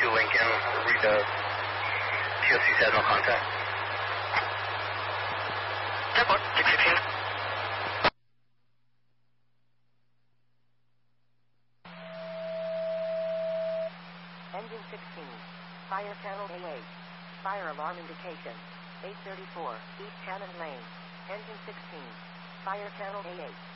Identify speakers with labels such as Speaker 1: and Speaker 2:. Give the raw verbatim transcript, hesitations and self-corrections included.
Speaker 1: two Lincoln, read the T O C said no contact.
Speaker 2: Airport, six sixteen.
Speaker 3: Engine sixteen, fire channel A eight, fire alarm indication, eight thirty-four, East Hammond Lane, engine sixteen, fire channel A eight.